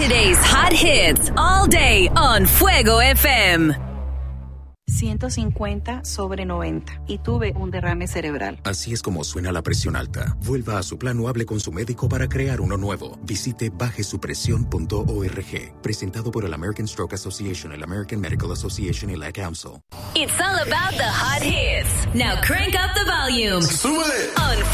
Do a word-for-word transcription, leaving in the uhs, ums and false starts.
Today's hot hits all day on Fuego F M. ciento cincuenta sobre noventa y tuve un derrame cerebral. Así es como suena la presión alta. Vuelva a su plan o hable con su médico para crear uno nuevo. Visite baje su presión punto org. Presentado por el American Stroke Association, el American Medical Association y la Council. It's all about the hot hits. Now crank up the volume. ¡Súbele! On